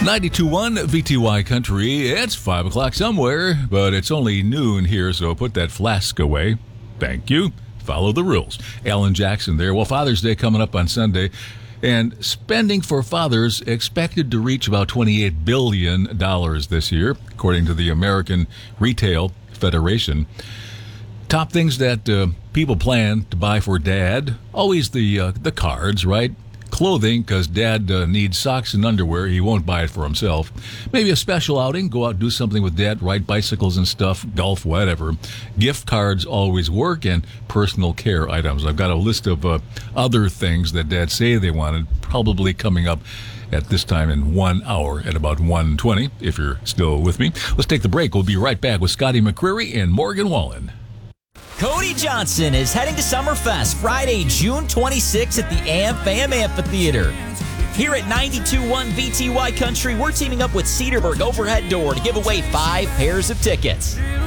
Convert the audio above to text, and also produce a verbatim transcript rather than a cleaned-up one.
ninety-two point one V T Y Country. It's five o'clock somewhere, but it's only noon here, so put that flask away. Thank you. Follow the rules. Alan Jackson there. Well, Father's Day coming up on Sunday, and spending for fathers expected to reach about twenty-eight billion dollars this year, according to the American Retail Federation. Top things that uh, people plan to buy for Dad, always the uh, the cards, right? Clothing, because Dad uh, needs socks and underwear. He won't buy it for himself. Maybe a special outing, go out and do something with Dad, ride bicycles and stuff, golf, whatever. Gift cards always work, and personal care items. I've got a list of uh, other things that Dad say they wanted, probably coming up at this time in one hour at about one twenty, if you're still with me. Let's take the break. We'll be right back with Scotty McCreary and Morgan Wallen. Cody Johnson is heading to Summerfest Friday, June twenty-sixth at the AmFam Amphitheater. Here at ninety-two point one V T Y Country, we're teaming up with Cedarburg Overhead Door to give away five pairs of tickets.